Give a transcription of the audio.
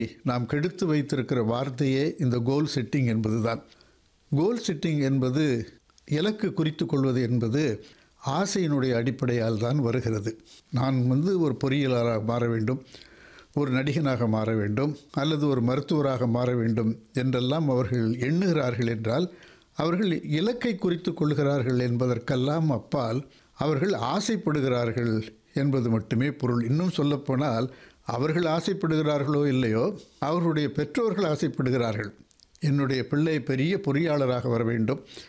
நாம் கெடுத்து வைத்திருக்கிற வார்த்தையே இந்த கோல் செட்டிங் என்பதுதான். கோல் செட்டிங் என்பது இலக்கு குறித்து கொள்வது என்பது ஆசையினுடைய அடிப்படையால் தான் வருகிறது. நான் ஒரு பொறியியலாளராக மாற வேண்டும், ஒரு நடிகனாக மாற வேண்டும், அல்லது ஒரு மருத்துவராக மாற வேண்டும் என்றெல்லாம் அவர்கள் எண்ணுகிறார்கள் என்றால் அவர்கள் இலக்கை குறித்து கொள்கிறார்கள் என்பதற்கெல்லாம் அப்பால் அவர்கள் ஆசைப்படுகிறார்கள் என்பது மட்டுமே பொருள். இன்னும் சொல்லப்போனால் அவர்கள் ஆசைப்படுகிறார்களோ இல்லையோ, அவர்களுடைய பெற்றோர்கள் ஆசைப்படுகிறார்கள். என்னுடைய பிள்ளை பெரிய பொறியாளராக வர வேண்டும்,